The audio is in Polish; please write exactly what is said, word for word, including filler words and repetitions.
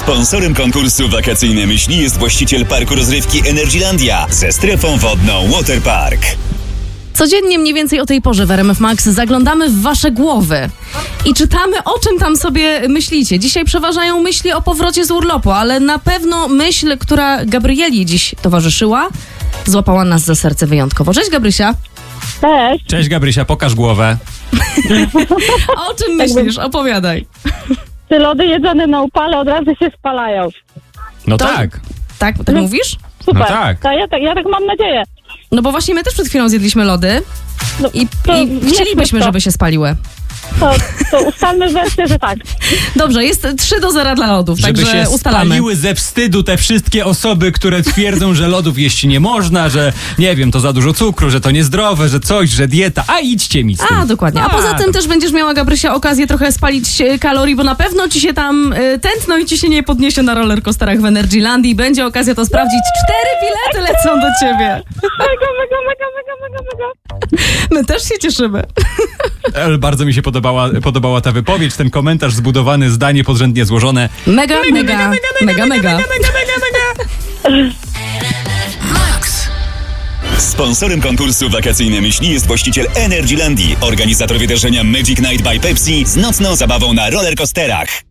Sponsorem konkursu Wakacyjne Myśli jest właściciel parku rozrywki Energylandia ze strefą wodną Waterpark. Codziennie mniej więcej o tej porze w R M F Max zaglądamy w wasze głowy i czytamy, o czym tam sobie myślicie. Dzisiaj przeważają myśli o powrocie z urlopu, ale na pewno myśl, która Gabrieli dziś towarzyszyła, złapała nas za serce wyjątkowo. Cześć, Gabrysia. Cześć. Cześć, Gabrysia, pokaż głowę. O czym myślisz? Opowiadaj. Te lody jedzone na upale od razu się spalają. No To- tak. Tak, tak mówisz? Super. No tak. To ja, tak ja tak mam nadzieję. No bo właśnie my też przed chwilą zjedliśmy lody No, i, to i nie chcielibyśmy, to. żeby się spaliły. To, to ustalmy wersję, że tak. Dobrze, jest trzy do zera dla lodów, Żeby także się ustalamy. spaliły ze wstydu te wszystkie osoby, które twierdzą, że lodów jeść nie można, że nie wiem, to za dużo cukru, że to niezdrowe, że coś, że dieta. A idźcie mi z tym. A, dokładnie. A A, poza tym to- też będziesz miała, Gabrysia, okazję trochę spalić e, kalorii, bo na pewno ci się tam e, tętno i ci się nie podniesie na rollercoasterach w Energylandii. Będzie okazja to sprawdzić. Cztery bilety lecą do ciebie. Mega, mega, mega, mega, mega, mega. My też się cieszymy. Ale bardzo mi się podobała, podobała ta wypowiedź, ten komentarz zbudowany, zdanie podrzędnie złożone. Mega, mega, mega, mega. Sponsorem konkursu Wakacyjne Myśli jest właściciel Energylandii, organizator wydarzenia Magic Night by Pepsi z nocną zabawą na rollercoasterach.